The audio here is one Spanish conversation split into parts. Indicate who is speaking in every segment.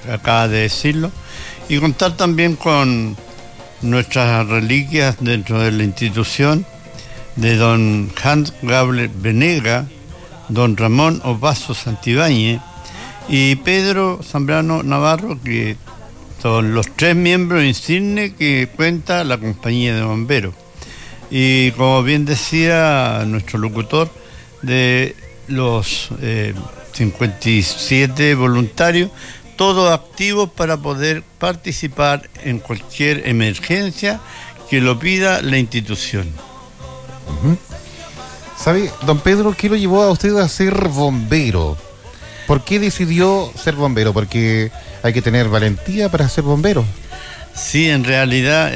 Speaker 1: acaba de decirlo, y contar también con nuestras reliquias dentro de la institución de don Hans Gable Venega, don Ramón Opaso Santibáñez y Pedro Zambrano Navarro, que son los 3 miembros insignes que cuenta la compañía de bomberos. Y como bien decía nuestro locutor, de los 57 voluntarios, todos activos para poder participar en cualquier emergencia que lo pida la institución.
Speaker 2: ¿Sabe, don Pedro, qué lo llevó a usted a ser bombero? ¿Por qué decidió ser bombero? Porque hay que tener valentía para ser bombero.
Speaker 1: Sí, en realidad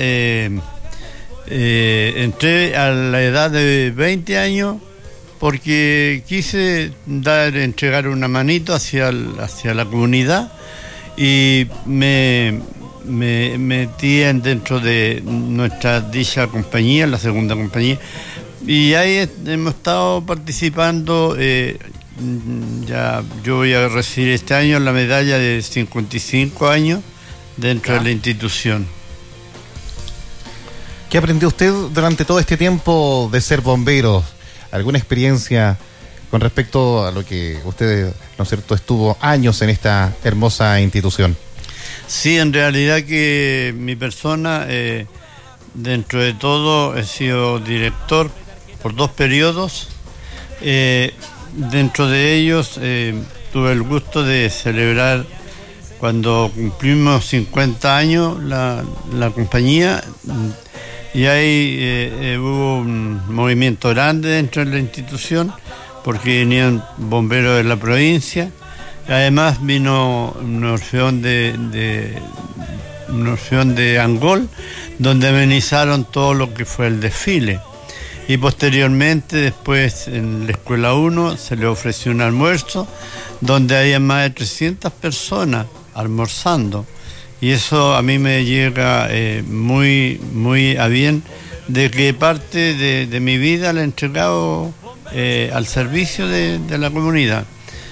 Speaker 1: entré a la edad de 20 años porque quise entregar una manito hacia la comunidad y me metí dentro de nuestra dicha compañía, la segunda compañía, y ahí hemos estado participando. Ya yo voy a recibir este año la medalla de 55 años dentro de la institución.
Speaker 2: ¿Qué aprendió usted durante todo este tiempo de ser bombero? ¿Alguna experiencia con respecto a lo que usted, ¿no es cierto?, estuvo años en esta hermosa institución?
Speaker 1: Sí, en realidad que mi persona, dentro de todo, he sido director por 2 periodos. Dentro de ellos tuve el gusto de celebrar cuando cumplimos 50 años la compañía, y ahí hubo un movimiento grande dentro de la institución porque venían bomberos de la provincia. Además vino un orfeón de Angol, donde amenizaron todo lo que fue el desfile. Y posteriormente, después, en la Escuela 1 se le ofreció un almuerzo donde había más de 300 personas almorzando. Y eso a mí me llega muy, muy a bien, de que parte de mi vida la he entregado al servicio de la comunidad.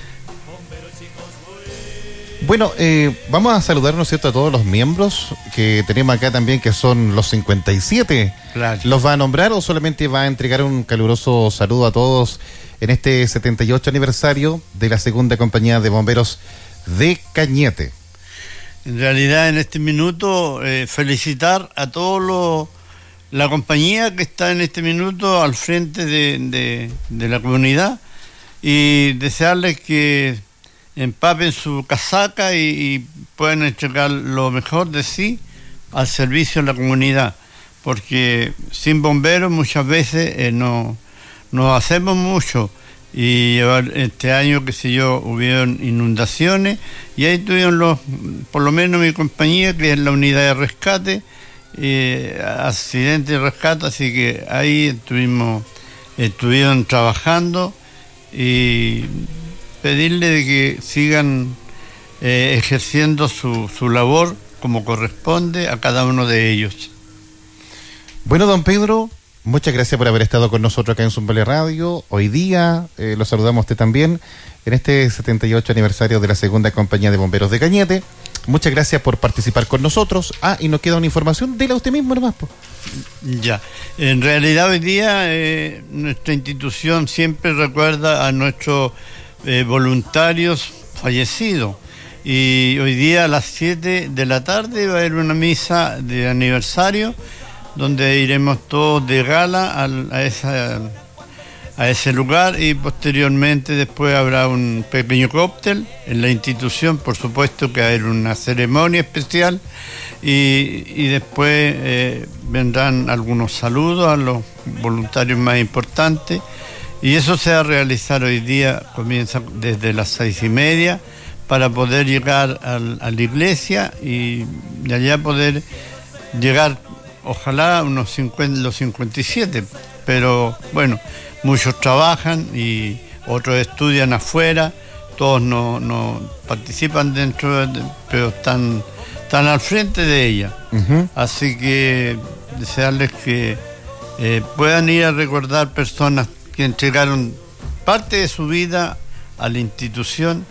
Speaker 2: Bueno, vamos a saludar, ¿no es cierto?, a todos los miembros que tenemos acá también, que son los 57.
Speaker 1: Claro.
Speaker 2: ¿Los va a nombrar o solamente va a entregar un caluroso saludo a todos en este 78 aniversario de la segunda compañía de bomberos de Cañete?
Speaker 1: En realidad, en este minuto, felicitar a todos la compañía que está en este minuto al frente de la comunidad, y desearles que empapen su casaca y puedan entregar lo mejor de sí al servicio de la comunidad, porque sin bomberos muchas veces no hacemos mucho. Y este año, qué sé yo, hubieron inundaciones y ahí tuvieron por lo menos mi compañía, que es la unidad de rescate, accidente y rescate, así que ahí estuvieron trabajando, y pedirle de que sigan ejerciendo su labor como corresponde a cada uno de ellos.
Speaker 2: Bueno, don Pedro, muchas gracias por haber estado con nosotros acá en Zumbale Radio. Hoy día lo saludamos a usted también en este 78 aniversario de la segunda compañía de bomberos de Cañete. Muchas gracias por participar con nosotros. Y nos queda una información, dile a usted mismo nomás, po.
Speaker 1: Ya, en realidad hoy día nuestra institución siempre recuerda a nuestros voluntarios fallecidos, y hoy día a las 7 de la tarde va a haber una misa de aniversario donde iremos todos de gala a ese lugar, y posteriormente después habrá un pequeño cóctel en la institución. Por supuesto que va a haber una ceremonia especial, y después vendrán algunos saludos a los voluntarios más importantes, y eso se va a realizar hoy día. Comienza desde las 6:30 para poder llegar a la iglesia y de allá poder llegar, ojalá, los 57, pero bueno, muchos trabajan y otros estudian afuera, todos no participan dentro, pero están al frente de ella. Uh-huh. Así que desearles que puedan ir a recordar personas que entregaron parte de su vida a la institución,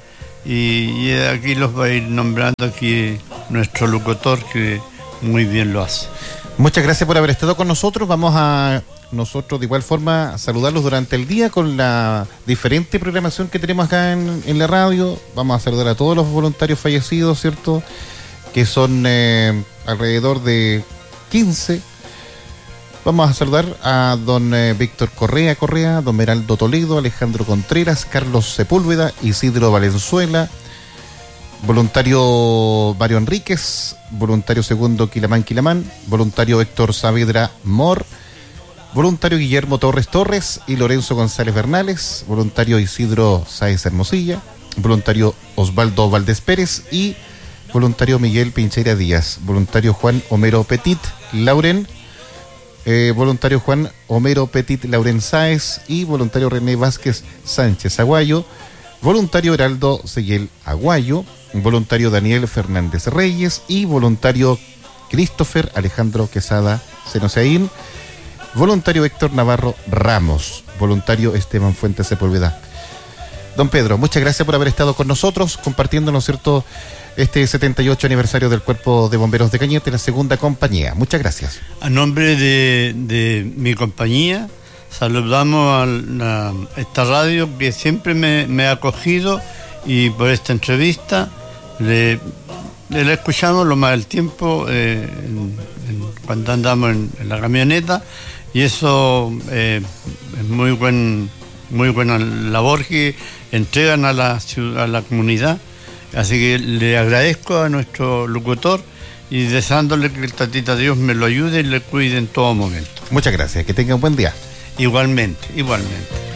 Speaker 1: y aquí los va a ir nombrando aquí nuestro locutor, que muy bien lo hace.
Speaker 2: Muchas gracias por haber estado con nosotros. Vamos a nosotros de igual forma saludarlos durante el día con la diferente programación que tenemos acá en la radio. Vamos a saludar a todos los voluntarios fallecidos, ¿cierto? Que son alrededor de 15. Vamos a saludar a don Víctor Correa, don Meraldo Toledo, Alejandro Contreras, Carlos Sepúlveda, Isidro Valenzuela, voluntario Mario Enríquez, voluntario segundo Quilamán, voluntario Héctor Saavedra Mor, voluntario Guillermo Torres y Lorenzo González Bernales, voluntario Isidro Sáez Hermosilla, voluntario Osvaldo Valdés Pérez y voluntario Miguel Pincheira Díaz, voluntario Juan Homero Petit Lauren, voluntario Juan Homero Petit Lauren Sáez y voluntario René Vázquez Sánchez Aguayo, voluntario Heraldo Seguel Aguayo, voluntario Daniel Fernández Reyes y voluntario Christopher Alejandro Quesada Senoseaín, voluntario Héctor Navarro Ramos, voluntario Esteban Fuentes Sepúlveda. Don Pedro, muchas gracias por haber estado con nosotros, compartiendo, ¿no es cierto?, este 78 aniversario del Cuerpo de Bomberos de Cañete, la segunda compañía. Muchas gracias.
Speaker 1: A nombre de mi compañía, saludamos a esta radio que siempre me ha acogido, y por esta entrevista le escuchamos lo más del tiempo cuando andamos en la camioneta, y eso es muy buena labor que entregan a la comunidad. Así que le agradezco a nuestro locutor y deseándole que el Tatita Dios me lo ayude y le cuide en todo momento.
Speaker 2: Muchas gracias, que tenga un buen día.
Speaker 1: Igualmente.